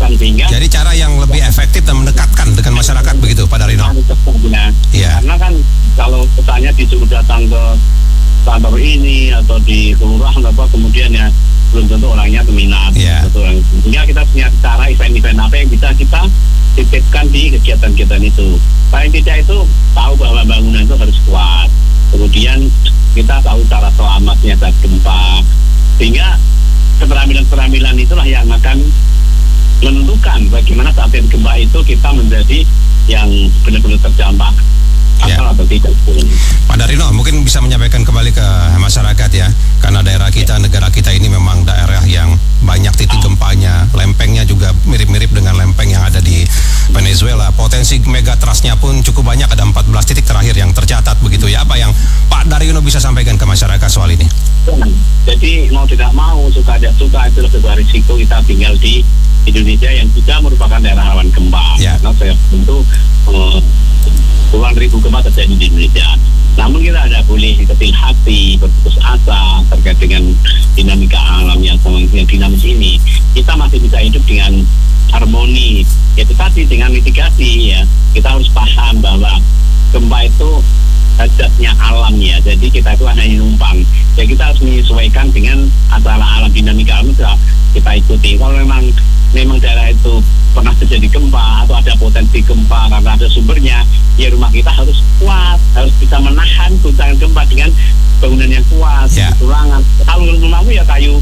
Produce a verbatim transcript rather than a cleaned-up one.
kekuatan sehingga. Jadi cara yang lebih efektif dan mendekatkan dengan masyarakat begitu, Pak Darino? Ya. Karena kan kalau misalnya disuruh datang ke kantor ini atau di kelurahan apa kemudian ya belum tentu orangnya minat. Yeah. Sehingga kita punya cara event-event apa yang bisa kita titipkan di kegiatan-kegiatan itu. Paling tidak itu tahu bahwa bangunan itu harus kuat. Kemudian kita tahu cara selamatnya saat gempa. Sehingga keterampilan-keterampilan itulah yang akan menentukan bagaimana saat gempa itu kita menjadi yang benar-benar terdampak. Ya. Atau tidak. Pak Darino mungkin bisa menyampaikan kembali ke masyarakat ya, karena daerah kita, negara kita ini memang daerah yang banyak titik gempanya, lempengnya juga mirip-mirip dengan lempeng yang ada di Venezuela. Potensi megatrustnya pun cukup banyak, ada empat belas titik terakhir yang tercatat begitu ya. Apa yang Pak Darino bisa sampaikan ke masyarakat soal ini? Jadi mau tidak mau, suka tidak suka itu sebuah risiko kita tinggal di Indonesia yang juga merupakan daerah rawan gempa. Ya. Nah, saya tentu uh, puluhan ribu gempa terjadi di Indonesia. Namun kita tidak boleh kecil hati, berputus asa terkait dengan dinamika alam yang, yang dinamis ini. Kita masih bisa hidup dengan harmoni. Itu tadi dengan mitigasi ya. Kita harus paham bahwa gempa itu hajatnya alam ya. Jadi kita itu hanya numpang. Jadi kita harus menyesuaikan dengan antara alam dinamika alam itu kita ikuti. Kalau memang memang daerah itu pernah terjadi gempa atau ada potensi gempa karena ada sumbernya, ya rumah kita harus kuat, harus bisa menahan guncangan gempa dengan bangunan yang kuat, ya. tulangan. Kalau belum mampu ya kayu